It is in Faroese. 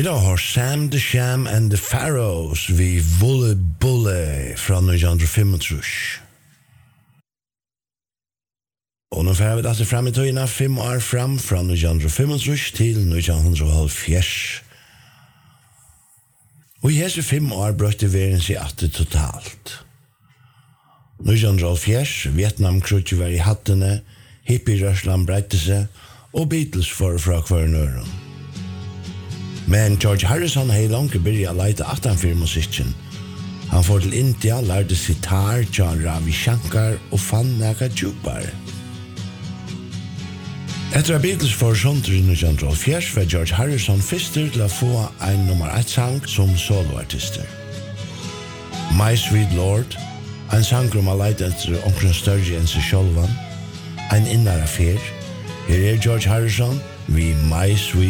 har hørt Sam the Sham and the Pharaohs vi Vulle Bulle fra 1935. Og nå får vi dette frem i tøyene 5 år frem fra 1935 til 1970. Og i hese 5 år brøkte verden seg at det totalt. 1970, Vietnamkrutje var i hattene, hippie-rørsland breidte seg, og Beatles for fra hver nøren. Men George Harrison hei langt byrja leite atanfyr musikken. Han får til India, lærte sitar, John Ravi Shankar og fann nega djupare. Etter at Beatles for sånt i 1970 var George Harrison førster til å få en nummer 1-sang som soloartister. My Sweet Lord, en sang om å leite etter omkring større enn seg sjølvan, en innere affær. Her George Harrison, vi My Sweet